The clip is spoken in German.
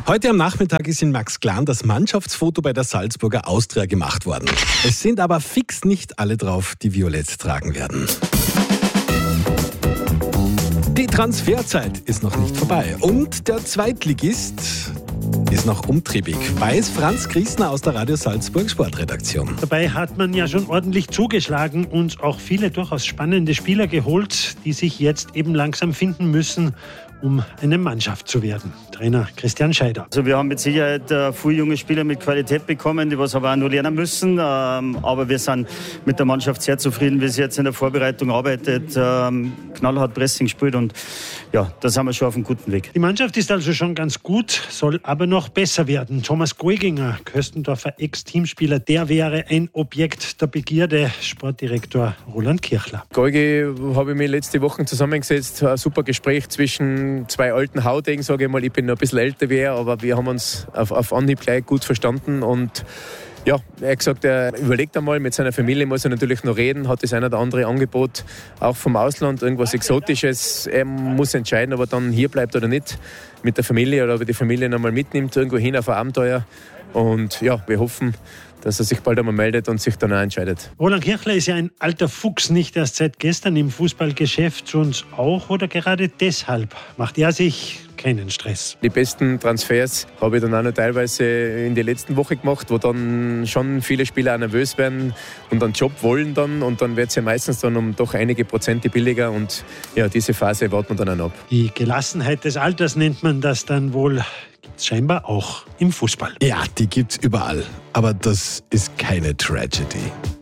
Heute am Nachmittag ist in Max Glan das Mannschaftsfoto bei der Salzburger Austria gemacht worden. Es sind aber fix nicht alle drauf, die violett tragen werden. Die Transferzeit ist noch nicht vorbei und der Zweitligist ist noch umtriebig, weiß Franz Griesner aus der Radio Salzburg Sportredaktion. Dabei hat man ja schon ordentlich zugeschlagen und auch viele durchaus spannende Spieler geholt, die sich jetzt eben langsam finden müssen, um eine Mannschaft zu werden. Trainer Christian Scheider. Also wir haben mit Sicherheit viele junge Spieler mit Qualität bekommen, die was aber auch noch lernen müssen. Aber wir sind mit der Mannschaft sehr zufrieden, wie sie jetzt in der Vorbereitung arbeitet, knallhart Pressing spielt und ja, da sind wir schon auf einem guten Weg. Die Mannschaft ist also schon ganz gut, soll aber noch besser werden. Thomas Goiginger, Köstendorfer Ex-Teamspieler, der wäre ein Objekt der Begierde. Sportdirektor Roland Kirchler. Goigi habe ich mich letzte Woche zusammengesetzt. Ein super Gespräch zwischen zwei alten Haudegen, sage ich mal. Ich bin noch ein bisschen älter wie er, aber wir haben uns auf Anhieb gleich gut verstanden und ja, er hat gesagt, er überlegt einmal, mit seiner Familie muss er natürlich noch reden, hat das ein oder andere Angebot, auch vom Ausland, irgendwas Exotisches. Er muss entscheiden, ob er dann hier bleibt oder nicht, mit der Familie oder ob er die Familie noch mal mitnimmt, irgendwo hin auf ein Abenteuer. Und ja, wir hoffen, dass er sich bald einmal meldet und sich dann auch entscheidet. Roland Kirchler ist ja ein alter Fuchs, nicht erst seit gestern im Fußballgeschäft, sonst auch oder gerade deshalb macht er sich keinen Stress. Die besten Transfers habe ich dann auch noch teilweise in der letzten Woche gemacht, wo dann schon viele Spieler auch nervös werden und einen Job wollen dann und dann wird es ja meistens dann um doch einige Prozente billiger und ja, diese Phase warten wir dann auch ab. Die Gelassenheit des Alters nennt man das dann wohl. Gibt's scheinbar auch im Fußball. Ja, die gibt's überall. Aber das ist keine Tragedy.